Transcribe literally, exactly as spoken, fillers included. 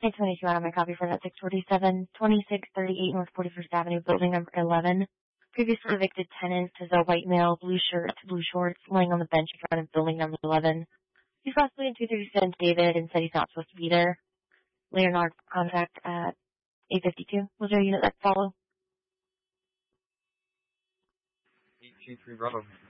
eight twenty-two out of my copy for that six forty-seven, twenty-six thirty-eight North forty-first Avenue, building number eleven. Previously evicted tenant is a white male, blue shirt, blue shorts, laying on the bench in front of building number eleven. He's possibly in two thirty-seven David and said he's not supposed to be there. Leonard contact at eight fifty-two. Was there a unit that follow? eight two three Bravo.